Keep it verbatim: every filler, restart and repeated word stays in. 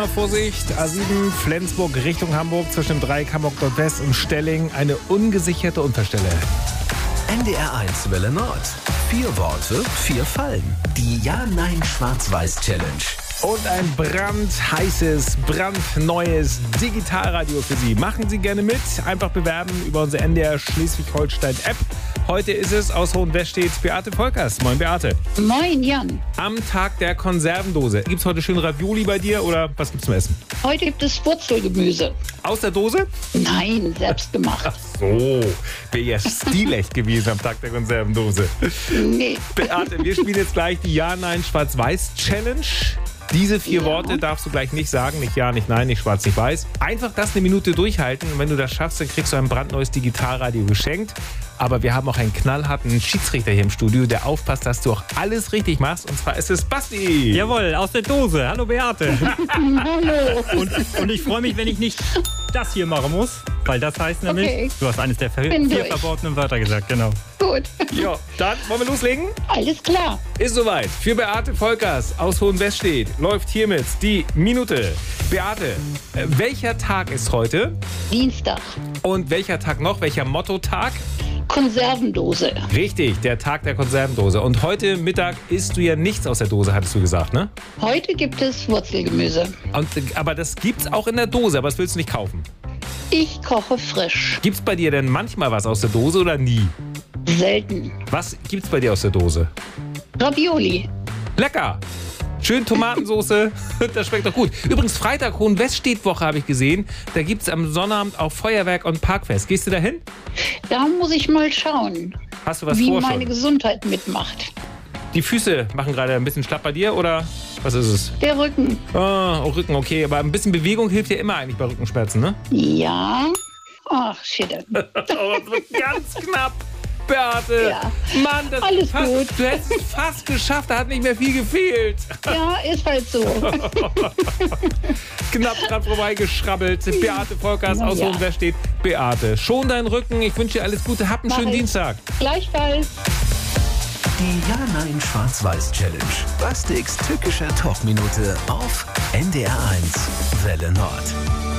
Einmal Vorsicht, A sieben Flensburg Richtung Hamburg zwischen dem Dreieck Hamburg Nordwest und Stelling eine ungesicherte Unfallstelle. N D R eins Welle Nord. Vier Worte, vier Fallen. Die Ja-Nein-Schwarz-Weiß-Challenge. Und ein brandheißes, brandneues Digitalradio für Sie. Machen Sie gerne mit. Einfach bewerben über unsere N D R Schleswig-Holstein-App. Heute ist es aus Hohenwestedt Beate Volkers. Moin Beate. Moin Jan. Am Tag der Konservendose. Gibt's heute schön Ravioli bei dir oder was gibt's zum Essen? Heute gibt es Wurzelgemüse. Aus der Dose? Nein, selbst gemacht. Ach so, wäre ja stilecht gewesen am Tag der Konservendose. Nee. Beate, wir spielen jetzt gleich die Ja-Nein-Schwarz-Weiß-Challenge. Diese vier Ja. Worte darfst du gleich nicht sagen. Nicht ja, nicht nein, nicht schwarz, nicht weiß. Einfach das eine Minute durchhalten. Und wenn du das schaffst, dann kriegst du ein brandneues Digitalradio geschenkt. Aber wir haben auch einen knallharten Schiedsrichter hier im Studio, der aufpasst, dass du auch alles richtig machst. Und zwar ist es Basti. Jawohl, aus der Dose. Hallo Beate. Hallo. Und, und ich freue mich, wenn ich nicht das hier machen muss, weil das heißt nämlich, Okay. du hast eines der vier Bin vier durch. verbotenen Wörter gesagt, genau. Gut. Ja, dann wollen wir loslegen? Alles klar. Ist soweit. Für Beate Volkers aus Hohenwestedt läuft hiermit die Minute. Beate, äh, welcher Tag ist heute? Dienstag. Und welcher Tag noch? Welcher Mottotag? Konservendose. Richtig, der Tag der Konservendose. Und heute Mittag isst du ja nichts aus der Dose, hattest du gesagt, ne? Heute gibt es Wurzelgemüse. Und, aber das gibt's auch in der Dose, aber das willst du nicht kaufen. Ich koche frisch. Gibt's bei dir denn manchmal was aus der Dose oder nie? Selten. Was gibt's bei dir aus der Dose? Ravioli. Lecker! Schön Tomatensoße, das schmeckt doch gut. Übrigens, Freitag, Hohenwestedt-Woche habe ich gesehen. Da gibt's am Sonnabend auch Feuerwerk und Parkfest. Gehst du da hin? Da muss ich mal schauen, Hast du was wie vor meine schon? Gesundheit mitmacht. Die Füße machen gerade ein bisschen schlapp bei dir, oder was ist es? Der Rücken. Ah, oh, Rücken, okay. Aber ein bisschen Bewegung hilft ja immer eigentlich bei Rückenschmerzen, ne? Ja. Ach, shit. Oh, das wird ganz knapp, Beate. Ja. Mann, das Alles fast, gut. du hättest es fast geschafft, da hat nicht mehr viel gefehlt. Ja, ist halt so. Knapp dran vorbeigeschrabbelt. Beate Volkers aus Ja. Hohenwestedt. Beate, schon deinen Rücken. Ich wünsche dir alles Gute. Hab einen Mach schönen ich. Dienstag. Gleichfalls. Die Ja-Nein-Schwarz-Weiß-Challenge. Bastiks tückischer Talkminute auf N D R eins Welle Nord.